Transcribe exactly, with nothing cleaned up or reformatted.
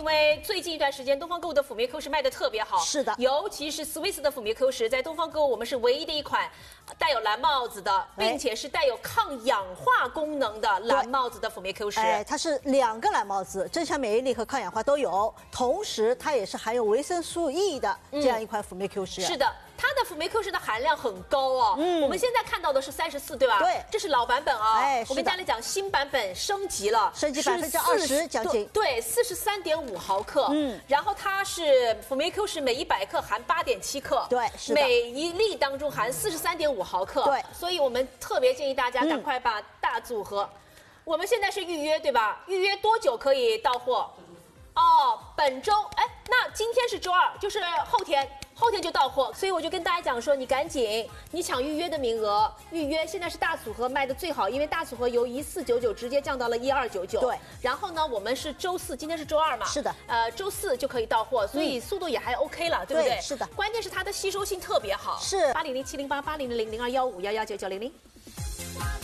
为最近一段时间东方购物的辅酶 Q 十卖的特别好， 是的， 尤其是 Swiss 的辅酶 Q 十，在东方购物我们是唯一的一款带有蓝帽子的，并且是带有抗氧化功能的蓝帽子的辅酶 Q 十。 哎，它是两个蓝帽子，增强免疫力和抗氧化都有，同时它也是含有维生素 E 的这样一款辅酶 Q 十。 是的。 它的辅酶 Q 十的含量很高哦，嗯，我们现在看到的是三十四，对吧？ 对， 这是老版本啊。 哎， 我跟大家讲，新版本升级了， 升级百分之二十将近， 对，四十三点五毫克，嗯，然后它是辅酶 Q 十每一百克含八点七克， 对，是的， 每一粒当中含四十三点五毫克， 对， 所以我们特别建议大家赶快把大组合，嗯、我们现在是预约对吧？预约多久可以到货？哦，本周，哎，那今天是周二，就是后天。 后天就到货，所以我就跟大家讲说，你赶紧，你抢预约的名额，预约现在是大组合卖的最好，因为大组合由一四九九直接降到了一二九九。 对， 然后呢，我们是周四，今天是周二嘛？ 是的， 呃，周四就可以到货，所以速度也还 OK 了，嗯、对不对？ 对，是的。 关键是它的吸收性特别好。 是。 八零零七零八八零零零零二幺五幺幺九九零零。